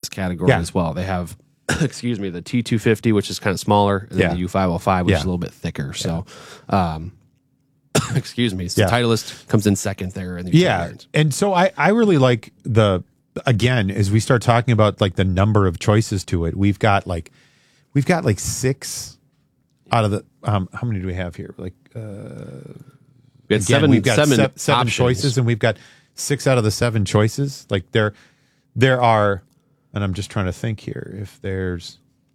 category as well. They have, excuse me, the T250, which is kind of smaller, and then the U505, which is a little bit thicker. So, excuse me. So Titleist comes in second there. In the irons. And so I really like again, as we start talking about like the number of choices to it, we've got like 6 out of the, how many do we have here? Like, we had seven seven choices, and we've got 6 out of the 7 choices. Like there are, and I'm just trying to think here, if there's,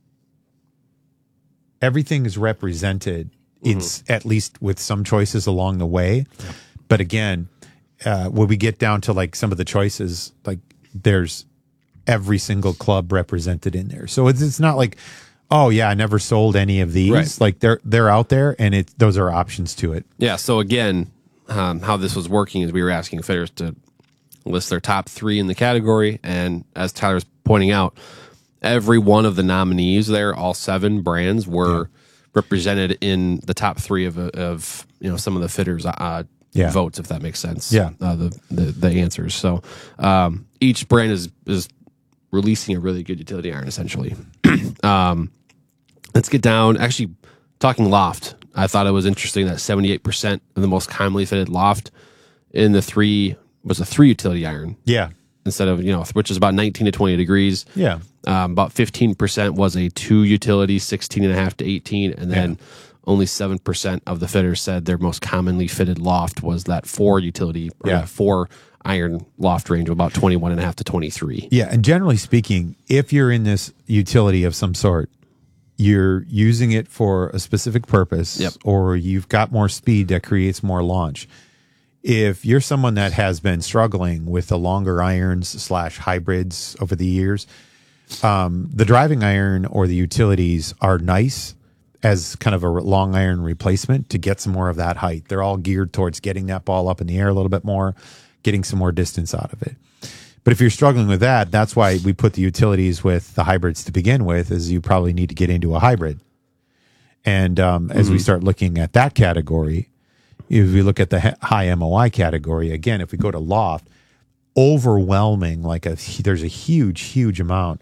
everything is represented in at least with some choices along the way. Yeah. But again, when we get down to like some of the choices, like there's every single club represented in there. So it's not like, oh yeah, I never sold any of these. Right. Like they're out there, and those are options to it. Yeah. So again, how this was working is we were asking fitters to list their top 3 in the category, and as Tyler's pointing out, every one of the nominees there, all 7 brands, were represented in the top 3 of some of the fitters' votes, if that makes sense. Yeah. The answers. So each brand is releasing a really good utility iron, essentially. Let's get down. Actually, talking loft, I thought it was interesting that 78% of the most commonly fitted loft in the 3 was a 3 utility iron. Yeah. Instead of, which is about 19 to 20 degrees. Yeah. About 15% was a 2 utility, 16.5 to 18. And then only 7% of the fitters said their most commonly fitted loft was that 4 utility, or that 4 iron loft range of about 21.5 to 23. Yeah. And generally speaking, if you're in this utility of some sort, you're using it for a specific purpose, or you've got more speed that creates more launch. If you're someone that has been struggling with the longer irons / hybrids over the years, the driving iron or the utilities are nice as kind of a long iron replacement to get some more of that height. They're all geared towards getting that ball up in the air a little bit more, getting some more distance out of it. But if you're struggling with that, that's why we put the utilities with the hybrids to begin with, is you probably need to get into a hybrid. And as we start looking at that category, if we look at the high MOI category, again, if we go to loft, overwhelming, there's a huge amount.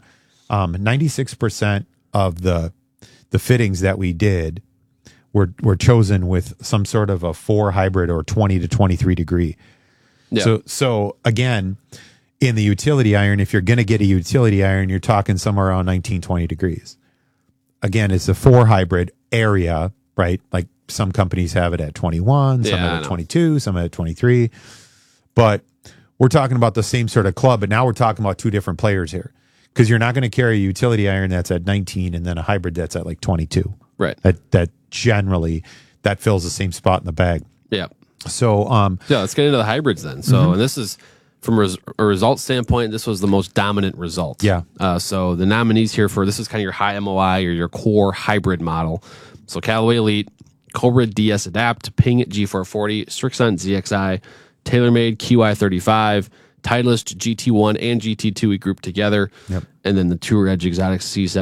96% of the fittings that we did were chosen with some sort of a 4 hybrid or 20 to 23 degree. Yeah. So again, in the utility iron, if you're going to get a utility iron, you're talking somewhere around 19, 20 degrees. Again, it's a 4 hybrid area, right? Like some companies have it at 21, some at 22, some at 23. But we're talking about the same sort of club, but now we're talking about 2 different players here. Because you're not going to carry a utility iron that's at 19 and then a hybrid that's at like 22. Right. That generally, that fills the same spot in the bag. Yeah. So, let's get into the hybrids then. So, and this is from a result standpoint, this was the most dominant result. Yeah. So the nominees here for this is kind of your high MOI or your core hybrid model. So Callaway Elite, Cobra DS Adapt, Ping G440, Srixon ZXI, TaylorMade QI35, Titleist GT1 and GT2 we grouped together. Yep. And then the Tour Edge Exotic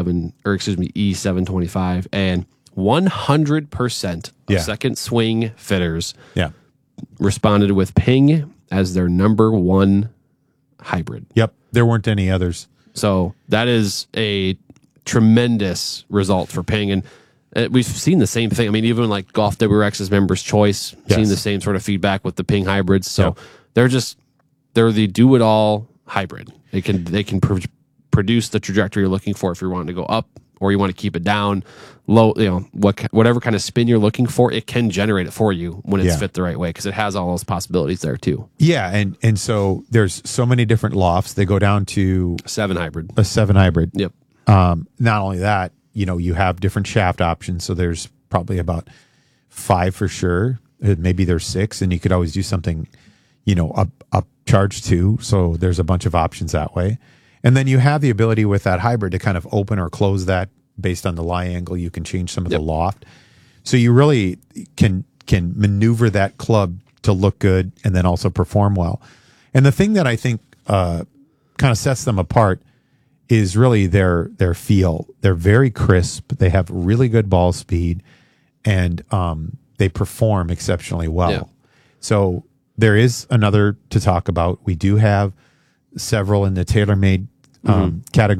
E725, and 100% of second swing fitters responded with Ping as their number 1 hybrid. Yep. There weren't any others. So that is a tremendous result for Ping. And we've seen the same thing. I mean, even like Golf WRX's Members' Choice, seen the same sort of feedback with the Ping hybrids. So they're the do-it-all hybrid. They can produce the trajectory you're looking for if you're wanting to go up or you want to keep it down, low, whatever kind of spin you're looking for, it can generate it for you when it's fit the right way, because it has all those possibilities there too. Yeah, and so there's so many different lofts. They go down to a 7 hybrid. Yep. Not only that, you have different shaft options. So there's probably about 5 for sure. Maybe there's 6, and you could always do something, up charge 2. So there's a bunch of options that way. And then you have the ability with that hybrid to kind of open or close that based on the lie angle. You can change some of the loft. So you really can maneuver that club to look good and then also perform well. And the thing that I think kind of sets them apart is really their feel. They're very crisp. They have really good ball speed, and they perform exceptionally well. Yeah. So there is another to talk about. We do have several in the TaylorMade category.